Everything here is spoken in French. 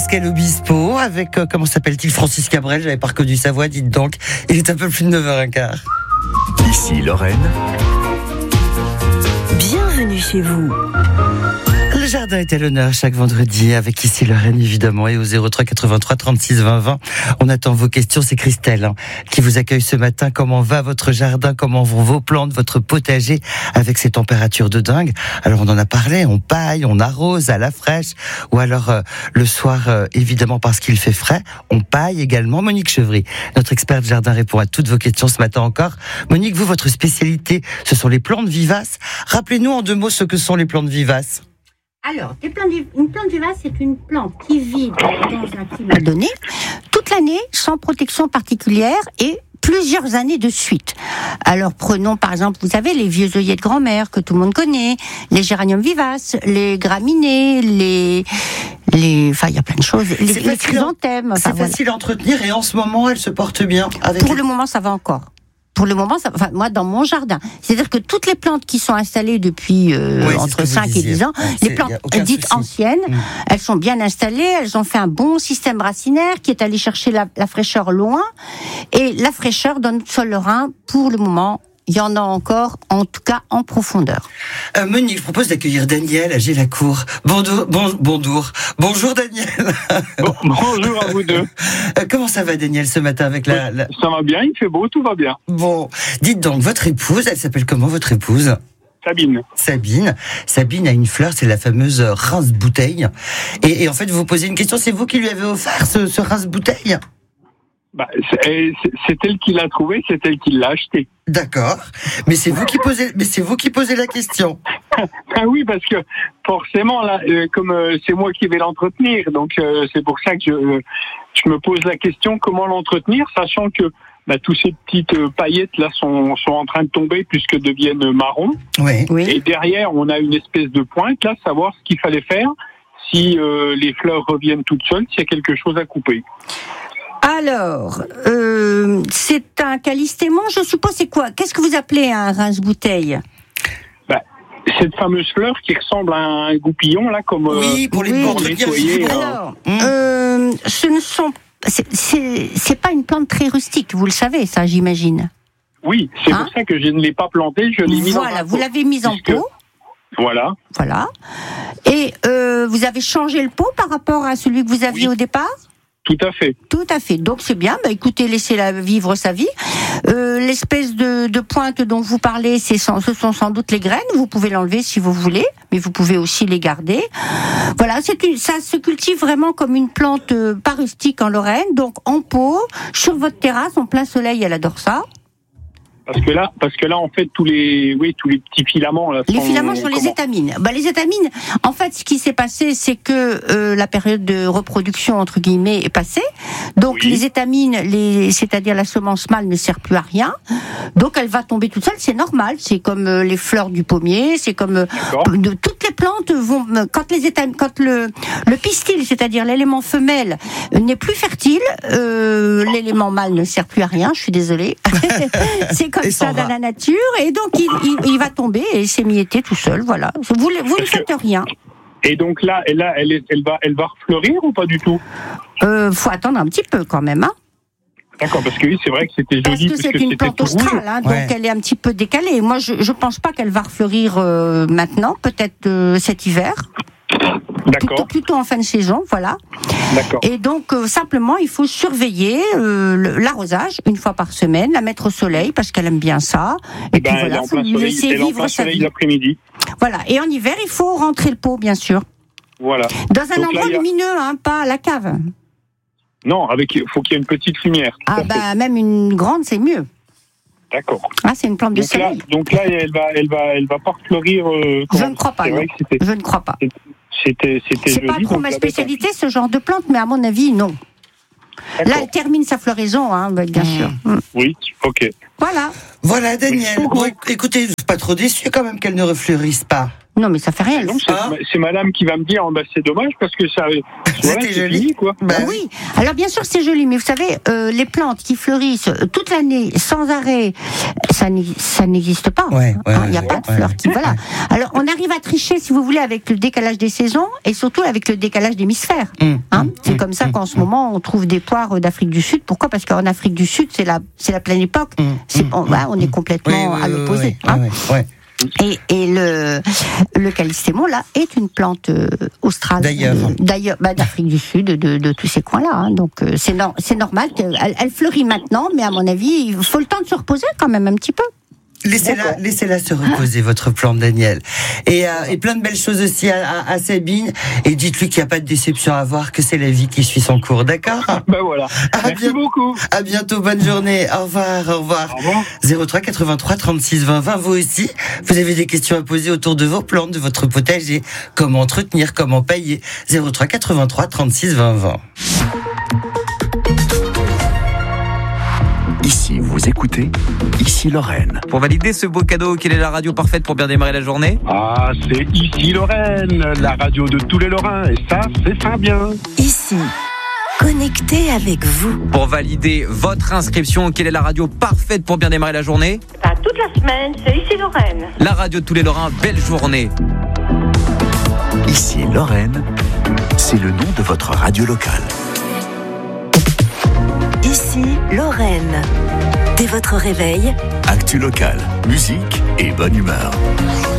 Pascal Obispo avec, comment s'appelle-t-il, Francis Cabrel, j'avais pas reconnu sa voix, dites donc. Il est un peu plus de 9h15. Ici Lorraine. Bienvenue chez vous. Le jardin est à l'honneur chaque vendredi avec Ici Lorraine évidemment et au 03 83 36 20 20. On attend vos questions, c'est Christelle qui vous accueille ce matin. Comment va votre jardin? Comment vont vos plantes, votre potager avec ces températures de dingue? Alors on en a parlé, on paille, on arrose à la fraîche ou alors le soir évidemment parce qu'il fait frais, on paille également. Monique Chevry, notre experte jardin, répond à toutes vos questions ce matin encore. Monique, vous, votre spécialité, ce sont les plantes vivaces. Rappelez-nous en 2 mots ce que sont les plantes vivaces. Alors, une plante vivace, c'est une plante qui vit dans un climat donné, toute l'année, sans protection particulière et plusieurs années de suite. Alors, prenons par exemple, vous savez, les vieux œillets de grand-mère que tout le monde connaît, les géraniums vivaces, les graminées, enfin, il y a plein de choses, les chrysanthèmes. C'est facile à entretenir et en ce moment, elle se porte bien. Pour le moment, ça va encore. Pour le moment, moi, dans mon jardin. C'est-à-dire que toutes les plantes qui sont installées depuis entre 5 et 10 ans, les plantes dites anciennes, elles sont bien installées, elles ont fait un bon système racinaire qui est allé chercher la fraîcheur loin. Et la fraîcheur donne sol lorrain, pour le moment, il y en a encore, en tout cas en profondeur. Monique, je propose d'accueillir Daniel à Gélacourt. Bonjour Daniel. Bonjour à vous deux. Comment ça va Daniel ce matin avec Ça va bien, il fait beau, tout va bien. Bon, dites donc, votre épouse, elle s'appelle comment votre épouse? Sabine a une fleur, c'est la fameuse rince-bouteille. Et en fait, vous vous posez une question, c'est vous qui lui avez offert ce rince-bouteille? C'est elle qui l'a trouvé, c'est elle qui l'a acheté. D'accord, mais c'est vous qui posez la question. Ah oui, parce que forcément là, comme c'est moi qui vais l'entretenir, donc c'est pour ça que je me pose la question comment l'entretenir, sachant que tous ces petites paillettes là sont en train de tomber puisque deviennent marron. Oui. Et derrière, on a une espèce de pointe là, savoir ce qu'il fallait faire si les fleurs reviennent toutes seules, s'il y a quelque chose à couper. Alors, c'est un calystémon, je suppose, c'est quoi? Qu'est-ce que vous appelez un rince-bouteille? Cette fameuse fleur qui ressemble à un goupillon, là, comme... Oui, pour les nettoyer. Alors, c'est pas une plante très rustique, vous le savez, ça, j'imagine. Oui, c'est pour ça que je ne l'ai pas plantée, je l'ai mise en pot. Voilà, vous l'avez mise en pot. Voilà. Et vous avez changé le pot par rapport à celui que vous aviez au départ? Tout à fait. Donc c'est bien. Écoutez, laissez-la vivre sa vie. L'espèce de pointe dont vous parlez, ce sont sans doute les graines. Vous pouvez l'enlever si vous voulez, mais vous pouvez aussi les garder. Voilà, ça se cultive vraiment comme une plante pas rustique en Lorraine, donc en pot, sur votre terrasse, en plein soleil. Elle adore ça. Parce que là, en fait, tous les petits filaments là. Les filaments sont les étamines. Les étamines, en fait, ce qui s'est passé, c'est que la période de reproduction entre guillemets est passée. Donc les étamines, c'est-à-dire la semence mâle, ne sert plus à rien. Donc elle va tomber toute seule. C'est normal. C'est comme les fleurs du pommier. C'est comme toutes les plantes vont quand le pistil, c'est-à-dire l'élément femelle, n'est plus fertile, l'élément mâle ne sert plus à rien. Je suis désolée. C'est comme ça dans la nature, et donc il va tomber et s'émietter tout seul, voilà. Vous ne faites rien. Et donc là, elle va refleurir ou pas du tout? Faut attendre un petit peu quand même, hein. D'accord, parce que oui, c'est vrai que c'était joli. Parce que c'est une plante australe, donc elle est un petit peu décalée. Moi, je pense pas qu'elle va refleurir maintenant, peut-être cet hiver. D'accord. Plutôt en fin de saison, voilà. D'accord. Et donc, simplement, il faut surveiller l'arrosage une fois par semaine, la mettre au soleil, parce qu'elle aime bien ça. Et puis voilà, il faut lui laisser vivre sa vie. L'après-midi. Voilà. Et en hiver, il faut rentrer le pot, bien sûr. Voilà. Dans un endroit lumineux, pas à la cave. Non, faut qu'il y ait une petite lumière. Même une grande, c'est mieux. D'accord. C'est une plante de soleil. Donc là, elle va pas refleurir. Je ne crois pas. Je ne crois pas. C'était c'est joli, pas trop ma spécialité, ce genre de plante, mais à mon avis, non. Là, elle termine sa floraison, bien sûr. Oui, ok. Voilà. Voilà, Daniel. Bon, écoutez, je suis pas trop déçu quand même qu'elle ne refleurisse pas. Non, mais ça fait rien. Non, c'est madame qui va me dire, c'est dommage parce que ça. C'était joli, fini, quoi. Oui. Alors bien sûr c'est joli, mais vous savez, les plantes qui fleurissent toute l'année sans arrêt, ça n'existe pas. Il n'y a pas de fleurs qui voilà. Alors on arrive à tricher, si vous voulez, avec le décalage des saisons et surtout avec le décalage d'hémisphères. C'est comme ça qu'en ce moment on trouve des poires d'Afrique du Sud. Pourquoi ? Parce qu'en Afrique du Sud c'est la pleine époque. On est complètement à l'opposé. Et le calystémon là est une plante australe. D'ailleurs, d'Afrique du Sud, de tous ces coins-là. Donc c'est normal qu'elle fleurit maintenant, mais à mon avis, il faut le temps de se reposer quand même un petit peu. Laissez-la se reposer, votre plante, Daniel. Et plein de belles choses aussi à Sabine. Et dites-lui qu'il n'y a pas de déception à avoir, que c'est la vie qui suit son cours, d'accord ? Voilà. Merci beaucoup. À bientôt, bonne journée. Au revoir. Au revoir. 03 83 36 20 20. Vous aussi, vous avez des questions à poser autour de vos plantes, de votre potager. Comment entretenir, comment pailler ? 03 83 36 20 20. Ici, vous écoutez Ici Lorraine. Pour valider ce beau cadeau, quelle est la radio parfaite pour bien démarrer la journée ? C'est Ici Lorraine, la radio de tous les Lorrains. Et ça, c'est Fabien. Ici, connecté avec vous. Pour valider votre inscription, quelle est la radio parfaite pour bien démarrer la journée ? Toute la semaine, c'est Ici Lorraine. La radio de tous les Lorrains, belle journée. Ici Lorraine, c'est le nom de votre radio locale. Ici Lorraine. Dès votre réveil, Actu locale, musique et bonne humeur.